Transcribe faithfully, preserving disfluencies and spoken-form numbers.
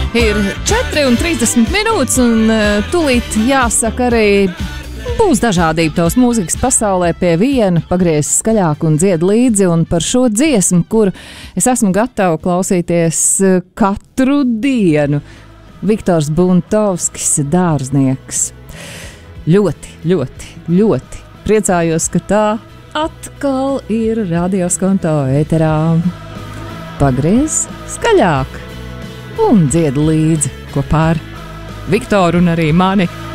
Ir četri un trīsdesmit minūtes, un uh, tūlīt jāsaka arī būs dažādība tavas mūzikas pasaulē pie viena, pagriez skaļāk un dzied līdzi, un par šo dziesmu, kuru es esmu gatava klausīties uh, katru dienu. Viktors Buntovskis, Dārznieks. Ļoti, ļoti, ļoti priecājos, ka tā atkal ir radioskonto ēterā. Pagriez skaļāk un dzied līdzi kopā ar Viktoru un arī mani.